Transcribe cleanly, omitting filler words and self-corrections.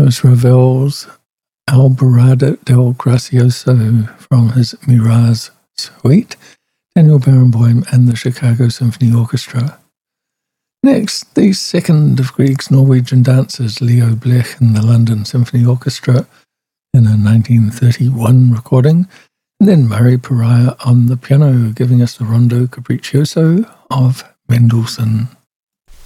Carlos Ravel's Alborada del Gracioso from his Mirage Suite, Daniel Barenboim and the Chicago Symphony Orchestra. Next, the second of Grieg's Norwegian dancers, Leo Blech and the London Symphony Orchestra in a 1931 recording, and then Murray Pariah on the piano, giving us the Rondo Capriccioso of Mendelssohn.